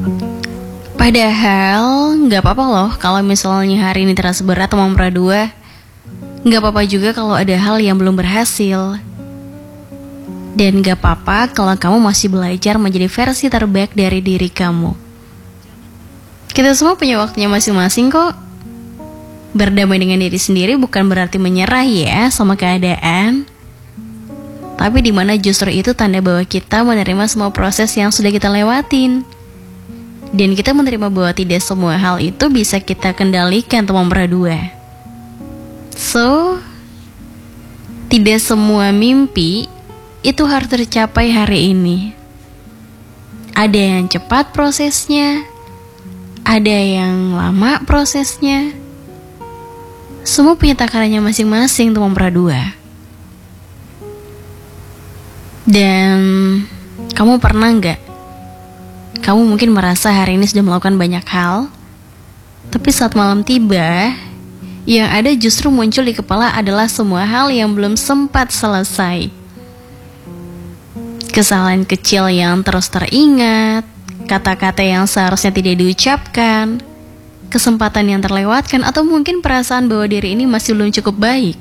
Padahal nggak apa-apa loh kalau misalnya hari ini terasa berat atau dua. Nggak apa-apa juga kalau ada hal yang belum berhasil. Dan nggak apa-apa kalau kamu masih belajar menjadi versi terbaik dari diri kamu. Kita semua punya waktunya masing-masing kok. Berdamai dengan diri sendiri bukan berarti menyerah ya sama keadaan. Tapi dimana justru itu tanda bahwa kita menerima semua proses yang sudah kita lewatin. Dan kita menerima bahwa tidak semua hal itu bisa kita kendalikan teman berdua. So, tidak semua mimpi itu harus tercapai hari ini. Ada yang cepat prosesnya, ada yang lama prosesnya. Semua punya takarannya masing-masing teman berdua. Dan kamu pernah nggak? Kamu mungkin merasa hari ini sudah melakukan banyak hal, tapi saat malam tiba, yang ada justru muncul di kepala adalah semua hal yang belum sempat selesai. Kesalahan kecil yang terus teringat, kata-kata yang seharusnya tidak diucapkan, kesempatan yang terlewatkan, atau mungkin perasaan bahwa diri ini masih belum cukup baik.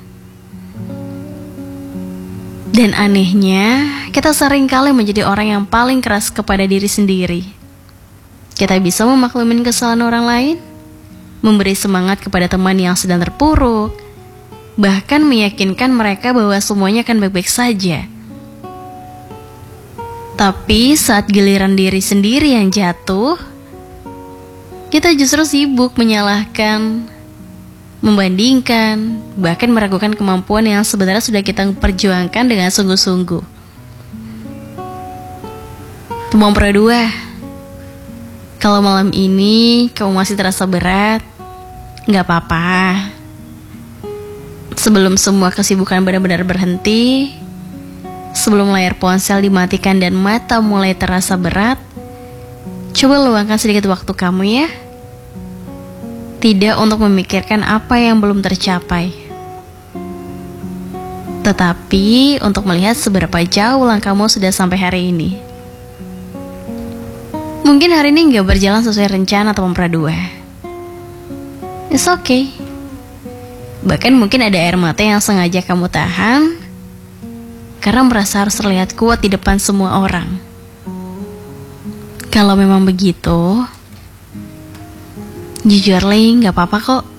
Dan anehnya, kita seringkali menjadi orang yang paling keras kepada diri sendiri. Kita bisa memaklumin kesalahan orang lain, memberi semangat kepada teman yang sedang terpuruk, bahkan meyakinkan mereka bahwa semuanya akan baik-baik saja. Tapi saat giliran diri sendiri yang jatuh, kita justru sibuk menyalahkan, membandingkan, bahkan meragukan kemampuan yang sebenarnya sudah kita perjuangkan dengan sungguh-sungguh. Teman berdua, kalau malam ini kamu masih terasa berat, gak apa-apa. Sebelum semua kesibukan benar-benar berhenti, sebelum layar ponsel dimatikan dan mata mulai terasa berat, coba luangkan sedikit waktu kamu ya. Tidak untuk memikirkan apa yang belum tercapai, tetapi untuk melihat seberapa jauh langkahmu sudah sampai hari ini. Mungkin hari ini gak berjalan sesuai rencana atau dua. It's okay. Bahkan mungkin ada air mata yang sengaja kamu tahan karena merasa harus terlihat kuat di depan semua orang. Kalau memang begitu, jujur Li, gak apa-apa kok.